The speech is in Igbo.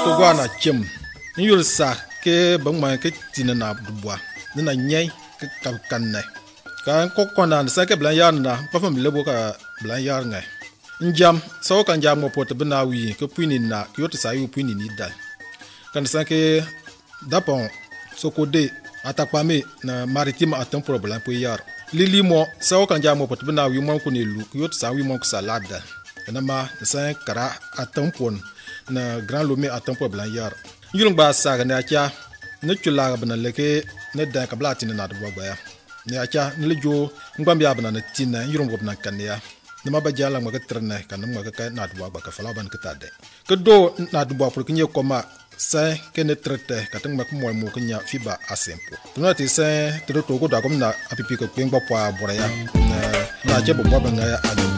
to gwana chem nyul sa ke bangma ke tinana dubwa na nyai ke kanne kan ko kona sa ke blan yan na pa fam lebo ka blan yar ngai njam so kan jam mo pot bna wi ke puini na yot sa yu puini ni dal kan sa ke dapon so ko de atakpame na maritime atam problem po yar lili mo so kan jam mo pot bna wi mo ko ni lu yot sa wi mo ko salada na ma sa kara atam pon na grand lomé atam po blan yar yulung ba sa ga na cha ne chula bna leke ne da ka blati na do ba ya ne acha ne lejo ngam ya bna na tinna yulung go bna kan ya nama ba jala ma ka trene kan ma ka na do ba ka fala ban ka tade ke do na do ba pour kinye koma sa ke ne trete ka tang ma ko mo kinya fiba asempo tuna ti sa to ko da ko na apipi ko pengba pa bora ya na je bo ba nga ya